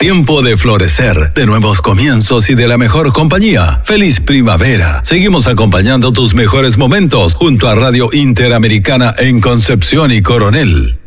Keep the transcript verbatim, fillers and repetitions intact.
tiempo de florecer, de nuevos comienzos y de la mejor compañía. ¡Feliz primavera! Seguimos acompañando tus mejores momentos junto a Radio Interamericana en Concepción y Coronel.